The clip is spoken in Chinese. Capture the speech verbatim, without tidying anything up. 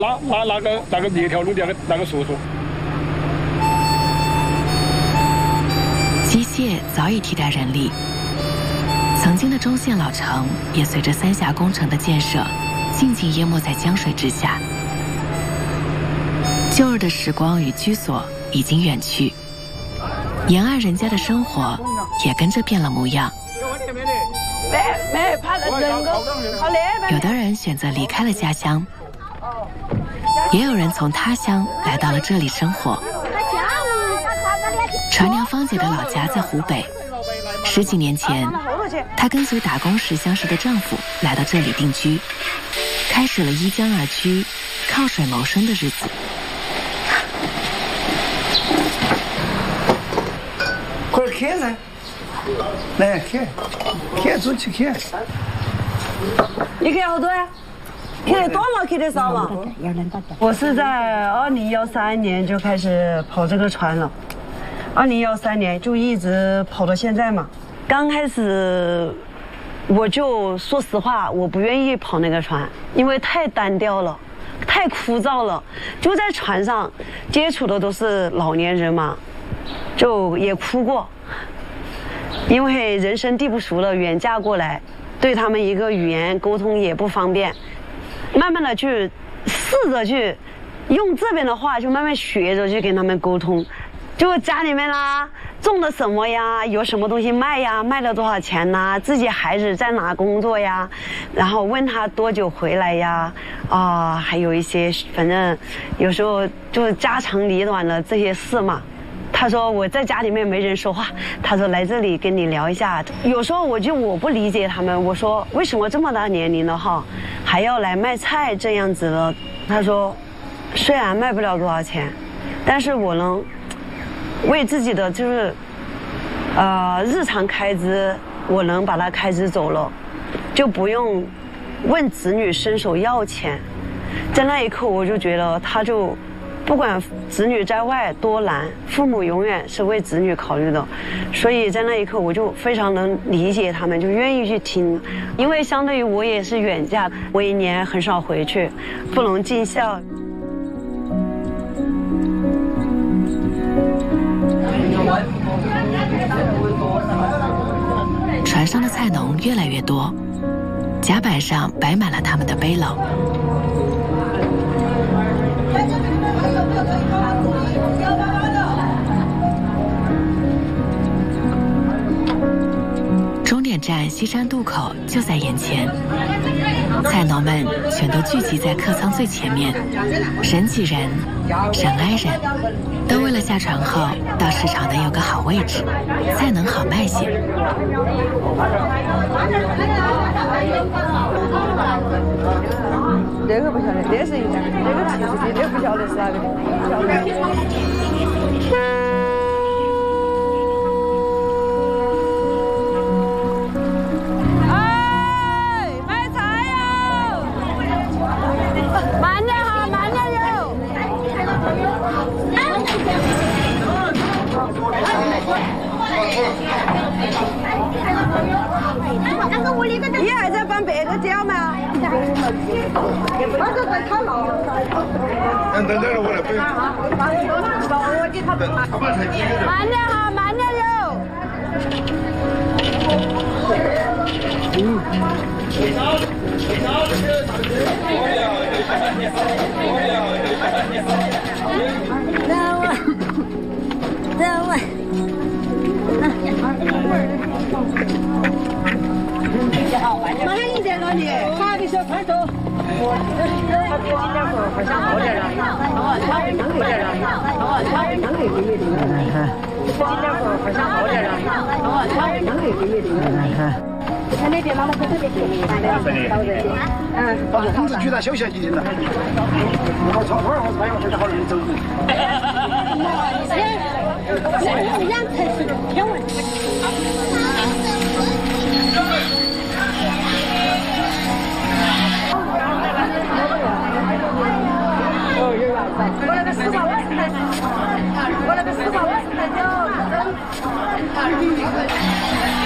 那那那个那个那条路的那个那个叔叔。 机械早已替代人力，曾经的中线老城也随着三峡工程的建设，静静淹没在江水之下。旧日的时光与居所已经远去，沿岸人家的生活也跟着变了模样。有的人选择离开了家乡，也有人从他乡来到了这里生活。船娘芳姐的老家在湖北，十几年前，她跟随打工时相识的丈夫来到这里定居，开始了依江而居、靠水谋生的日子。 快看噻，来看，看出去看。 你看好多呀？看得多吗？看得少吗？我是在二零幺三年就开始跑这个船了，二零幺三年就一直跑到现在嘛。刚开始我就说实话，我不愿意跑那个船，因为太单调了，太枯燥了。就在船上接触的都是老年人嘛，就也哭过，因为人生地不熟了，远嫁过来，对他们一个语言沟通也不方便。慢慢的去试着去用这边的话，就慢慢学着去跟他们沟通。就家里面啦，种了什么呀？有什么东西卖呀？卖了多少钱呐？自己孩子在哪工作呀？然后问他多久回来呀？啊、呃，还有一些，反正有时候就是家长里短的这些事嘛。他说我在家里面没人说话，他说来这里跟你聊一下。有时候我就我不理解他们，我说为什么这么大年龄了哈，还要来卖菜这样子了？他说，虽然卖不了多少钱，但是我能为自己的就是呃日常开支，我能把它开支走了，就不用问子女伸手要钱。在那一刻我就觉得他就。不管子女在外多难，父母永远是为子女考虑的，所以在那一刻我就非常能理解他们，就愿意去听。因为相对于我也是远嫁，我一年很少回去，不能尽孝。 船上的菜农越来越多，甲板上摆满了他们的背篓。终点站西山渡口就在眼前，菜农们全都聚集在客舱最前面，人挤人，人挨人，都为了下船后到市场能有个好位置，菜能好卖些。 这个不晓得，这是一家，这个其实这个不晓得是哪个，不晓得。哎，卖菜哟！慢点哈，慢点哟！你还在帮别个钓吗？我这在烤肉。 等等等，我来背。 慢点哈，慢点哟。嗯。让我，让我。马上你在哪里？哪个小摊头？我这是他给我两份，好像好点了。哦，他给能给点了。哦，他给能给给给的。这两份好像好点了。哦，他给能给给给的。他那边妈妈在这边给你，嗯， 我是举他小小几斤了。我炒饭我买我这好容易走。这样才是天文。我那个四把碗是在，我那个四把碗是在叫。